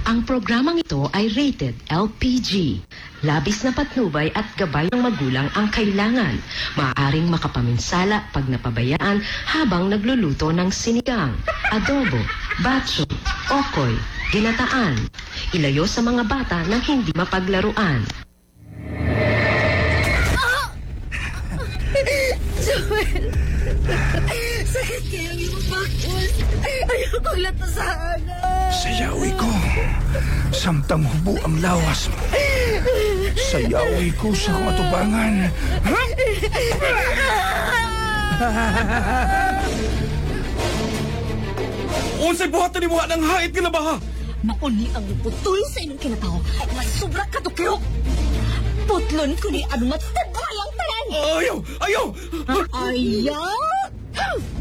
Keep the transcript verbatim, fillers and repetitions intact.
Ang programang ito ay rated L P G. Labis na patnubay at gabay ng magulang ang kailangan. Maaaring makapaminsala pag napabayaan habang nagluluto ng sinigang, adobo, batso, okoy, ginataan. Ilayo sa mga bata nang hindi mapaglaruan. Joel! Sakit kaya ang iyong bakos. Ayaw kong latasahan. Sayawi ko. Samtang hubo ang lawas mo. Sayawi ko sa katubangan. Unsay buhatan ni mo ng hait ka na ba ha? Mauni ang putol sa inyong kinatao. Masubra ka to kayo. Putlon ko ni ano matagwalang tanan. Ayaw! Ayaw! Ayaw!